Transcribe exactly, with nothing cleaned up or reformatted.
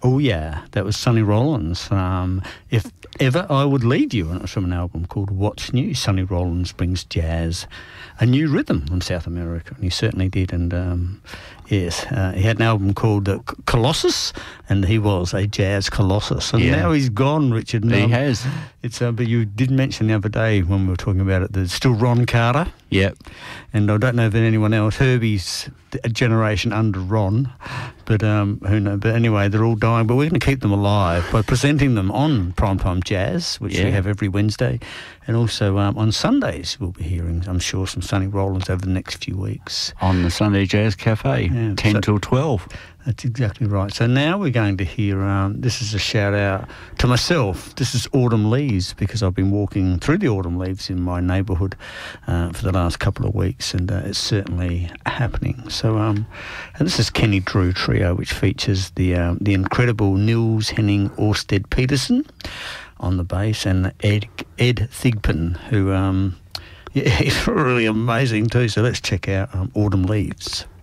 Oh, yeah, that was Sonny Rollins. Um, if ever I would lead you, and it was from an album called What's New. Sonny Rollins brings jazz, a new rhythm from South America, and he certainly did. And um, yes, uh, he had an album called uh, Colossus, and he was a jazz colossus. And Yeah. now he's gone, Richard. And, He um, has. It's uh, but you did mention the other day when we were talking about it, there's still Ron Carter. Yep. And I don't know if there's anyone else. Herbie's a generation under Ron, but um, who knows? But anyway, they're all dying. But we're going to keep them alive by presenting them on Primetime Jazz, which Yeah. we have every Wednesday, and also um, on Sundays we'll be hearing, I'm sure, some Sonny Rollins over the next few weeks. On the Sunday Jazz Cafe, Yeah, ten so- till twelve. That's exactly right. So now we're going to hear, um, this is a shout out to myself. This is Autumn Leaves, because I've been walking through the autumn leaves in my neighbourhood uh, for the last couple of weeks, and uh, it's certainly happening. So, um, and this is Kenny Drew Trio, which features the um, the incredible Nils Henning Orsted Peterson on the bass, and Ed, Ed Thigpen, who, um, yeah, he's really amazing too. So let's check out um, Autumn Leaves.